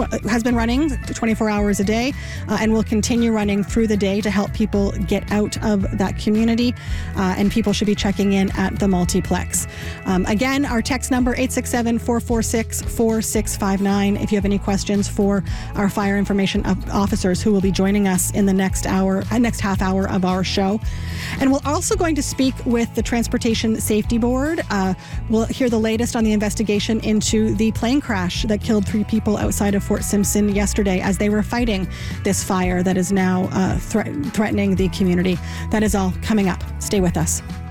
has been running 24 hours a day and will continue running through the day to help people get out of that community. And people should be checking in at the multiplex. Again, our text number 867-446-4659 if you have any questions for our fire information officers who will be joining us in the next half hour of our show. And we're also going to speak with the Transportation Safety Board. We'll hear the latest on the investigation into the plane crash that killed 3 people outside of Fort Simpson yesterday as they were fighting this fire that is now threatening the community. That is all coming up. Stay with us.